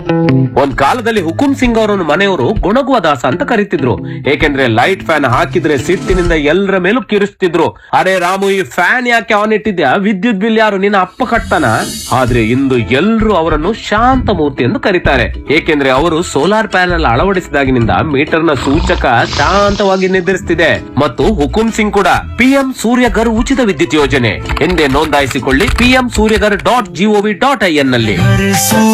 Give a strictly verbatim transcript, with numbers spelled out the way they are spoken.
ಒಂದ್ ಕಾಲದಲ್ಲಿ ಹುಕುಂ ಸಿಂಗ್ ಅವರನ್ನು ಮನೆಯವರು ಗೊಣಗುವ ದಾಸ ಅಂತ ಕರೀತಿದ್ರು. ಏಕೆಂದ್ರೆ ಲೈಟ್ ಫ್ಯಾನ್ ಹಾಕಿದ್ರೆ ಸಿಟ್ಟಿನಿಂದ ಎಲ್ಲರ ಮೇಲೂ ಕಿರಿಸ್ತಿದ್ರು. ಅರೆ ರಾಮು, ಈ ಫ್ಯಾನ್ ಯಾಕೆ ಆನ್ ಇಟ್ಟಿದ್ಯಾ? ವಿದ್ಯುತ್ ಬಿಲ್ ಯಾರು ನಿನ್ನ ಅಪ್ಪ ಕಟ್ತಾನ? ಆದ್ರೆ ಇಂದು ಎಲ್ರು ಅವರನ್ನು ಶಾಂತ ಮೂರ್ತಿ ಎಂದು ಕರೀತಾರೆ. ಏಕೆಂದ್ರೆ ಅವರು ಸೋಲಾರ್ ಪ್ಯಾನೆಲ್ ಅಳವಡಿಸಿದಾಗಿನಿಂದ ಮೀಟರ್ ನ ಸೂಚಕ ಶಾಂತವಾಗಿ ನಿರ್ಧರಿಸುತ್ತಿದೆ. ಮತ್ತು ಹುಕುಂ ಸಿಂಗ್ ಕೂಡ ಪಿಎಂ ಸೂರ್ಯಘರ್ ಉಚಿತ ವಿದ್ಯುತ್ ಯೋಜನೆ ಎಂದೇ ನೋಂದಾಯಿಸಿಕೊಳ್ಳಿ PM Surya Ghar dot gov dot I N ನಲ್ಲಿ.